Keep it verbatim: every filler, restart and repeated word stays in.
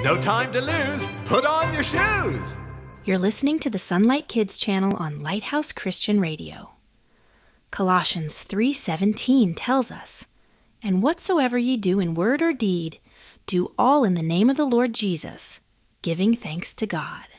No time to lose. Put on your shoes. You're listening to the Sunlight Kids channel on Lighthouse Christian Radio. Colossians three seventeen tells us, "And whatsoever ye do in word or deed, do all in the name of the Lord Jesus, giving thanks to God."